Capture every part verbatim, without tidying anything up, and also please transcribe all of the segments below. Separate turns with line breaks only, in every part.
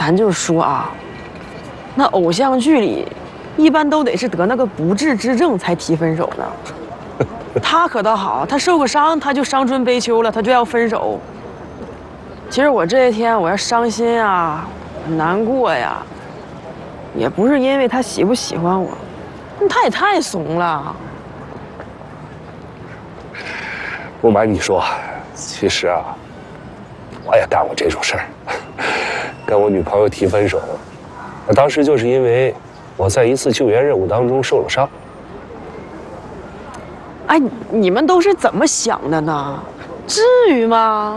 咱就说啊，那偶像剧里，一般都得是得那个不治之症才提分手呢。他可倒好，他受个伤，他就伤春悲秋了，他就要分手。其实我这些天我要伤心啊，难过呀，也不是因为他喜不喜欢我，他也太怂了。
不瞒你说，其实啊，我也干过这种事儿，跟我女朋友提分手。当时就是因为我在一次救援任务当中受了伤。
哎，你们都是怎么想的呢？至于吗？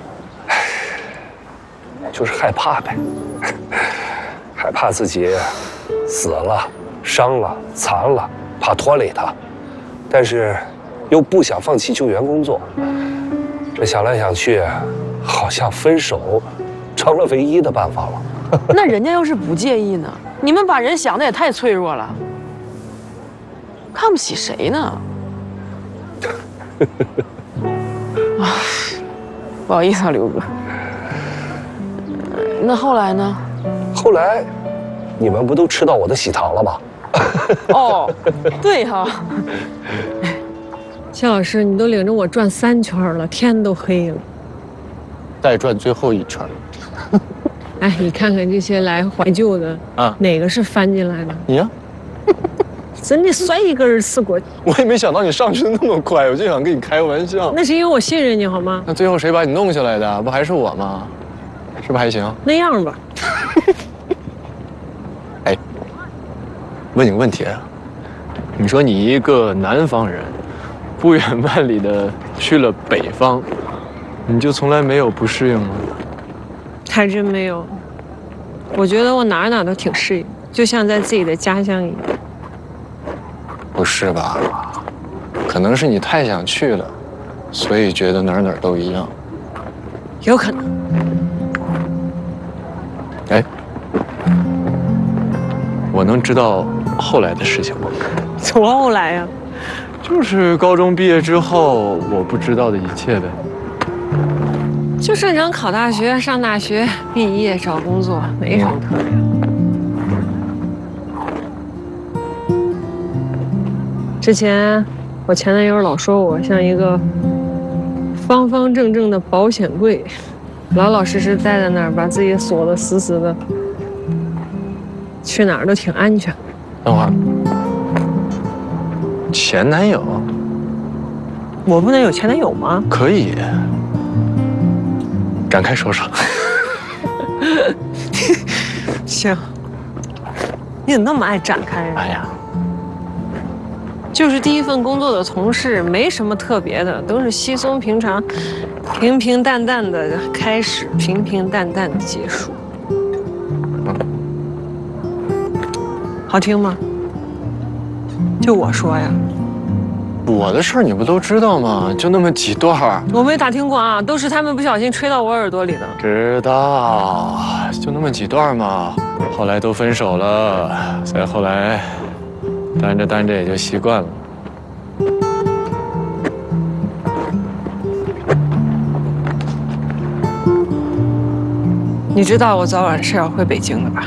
就是害怕呗，害怕自己死了、伤了、残了，怕拖累他，但是又不想放弃救援工作。这想来想去，好像分手成了唯一的办法了。
那人家要是不介意呢？你们把人想的也太脆弱了，看不起谁呢？啊，不好意思啊，刘哥。那后来呢？
后来，你们不都吃到我的喜糖了吗？
哦，对哈。
谢老师，你都领着我转三圈了，天都黑了，
再转最后一圈。
哎，你看看这些来怀旧的啊，哪个是翻进来的？
你呀、啊，
真的摔一根刺过去。
我也没想到你上去的那么快，我就想跟你开个玩笑。
那是因为我信任你，好吗？
那最后谁把你弄下来的？不还是我吗？是不是还行？
那样吧。
哎，问你个问题啊，你说你一个南方人，不远万里的去了北方，你就从来没有不适应吗？
还真没有，我觉得我哪哪都挺适应，就像在自己的家乡一样。
不是吧？可能是你太想去了，所以觉得哪儿哪儿都一样。
有可能。
哎，我能知道后来的事情吗？
怎么后来呀？
就是高中毕业之后我不知道的一切呗。
就正常考大学、上大学、毕业、找工作，没什么特别的。之前我前男友老说我像一个方方正正的保险柜，老老实实待在那儿，把自己锁得死死的，去哪儿都挺安全。
等会儿，前男友？
我不能有前男友吗？
可以。展开说说。
行，你怎么那么爱展开呀？
哎呀，
就是第一份工作的同事，没什么特别的，都是稀松平常、平平淡淡的开始，平平淡淡的结束。
嗯，
好听吗？就我说呀。
我的事儿你不都知道吗？就那么几段儿。
我没打听过啊，都是他们不小心吹到我耳朵里的。
知道，就那么几段嘛。后来都分手了，再后来，单着单着也就习惯了。
你知道我早晚是要回北京的吧？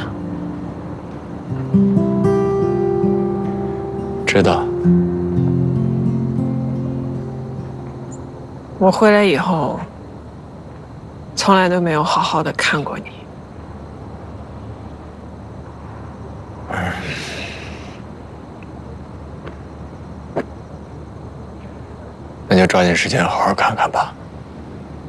知道。
我回来以后，从来都没有好好的看过你。
那就抓紧时间好好看看吧。